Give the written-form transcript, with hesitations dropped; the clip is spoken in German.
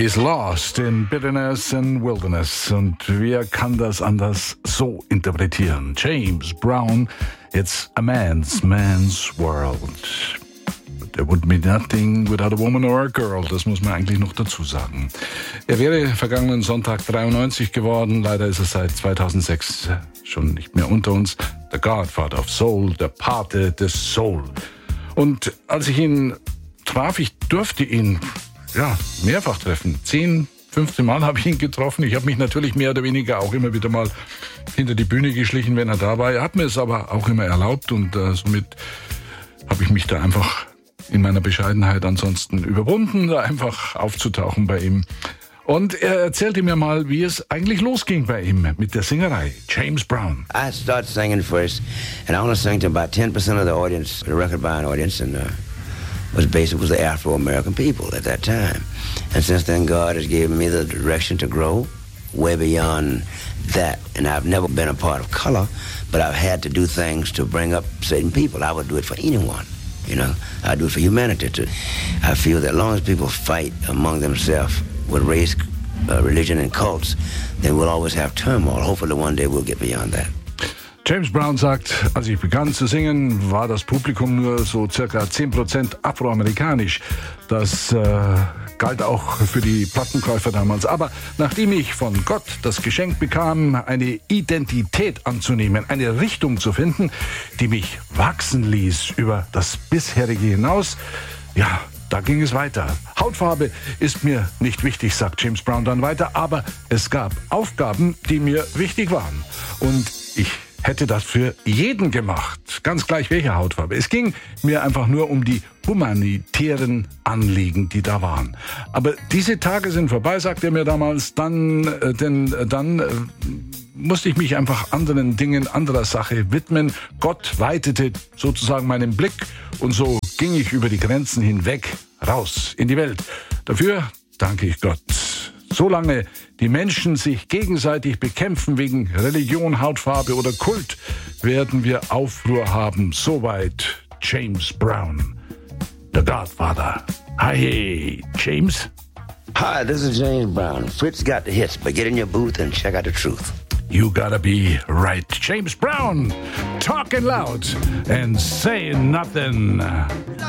He's lost in bitterness and wilderness. Und wer kann das anders so interpretieren? James Brown, it's a man's world. There would be nothing without a woman or a girl. Das muss man eigentlich noch dazu sagen. Er wäre vergangenen Sonntag 93 geworden. Leider ist er seit 2006 schon nicht mehr unter uns. The Godfather of Soul, der Pate des Soul. Und als ich ihn traf, ich durfte ihn mehrfach treffen. 10, 15 Mal habe ich ihn getroffen. Ich habe mich natürlich mehr oder weniger auch immer wieder mal hinter die Bühne geschlichen, wenn er da war. Er hat mir es aber auch immer erlaubt und somit habe ich mich da einfach in meiner Bescheidenheit ansonsten überwunden, da einfach aufzutauchen bei ihm. Und er erzählte mir mal, wie es eigentlich losging bei ihm mit der Singerei. James Brown. I started singing first, and I only sang to about 10% of the audience, the record-buying audience, and was the Afro-American people at that time. And since then, God has given me the direction to grow way beyond that. And I've never been a part of color, but I've had to do things to bring up certain people. I would do it for anyone. You know, I do it for humanity too. I feel that as long as people fight among themselves with race, religion, and cults, then we'll always have turmoil. Hopefully one day we'll get beyond that. James Brown sagt, als ich begann zu singen, war das Publikum nur so circa 10% afroamerikanisch. Das galt auch für die Plattenkäufer damals. Aber nachdem ich von Gott das Geschenk bekam, eine Identität anzunehmen, eine Richtung zu finden, die mich wachsen ließ über das bisherige hinaus, da ging es weiter. Hautfarbe ist mir nicht wichtig, sagt James Brown dann weiter, aber es gab Aufgaben, die mir wichtig waren. Und ich hätte das für jeden gemacht, ganz gleich welche Hautfarbe. Es ging mir einfach nur um die humanitären Anliegen, die da waren. Aber diese Tage sind vorbei, sagt er mir damals, dann musste ich mich einfach anderen Dingen, anderer Sache widmen. Gott weitete sozusagen meinen Blick und so ging ich über die Grenzen hinweg, raus in die Welt. Dafür danke ich Gott. Solange die Menschen sich gegenseitig bekämpfen wegen Religion, Hautfarbe oder Kult, werden wir Aufruhr haben. Soweit James Brown, the Godfather. Hi, James. Hi, this is James Brown. Fritz got the hits, but get in your booth and check out the truth. You gotta be right. James Brown, talking loud and saying nothing.